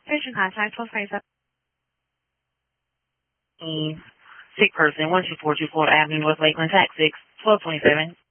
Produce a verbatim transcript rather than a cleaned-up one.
Patient contact, twelve twenty-seven. Sick person, one two four two four Avenue, North Lakeland, tax six, twelve twenty-seven.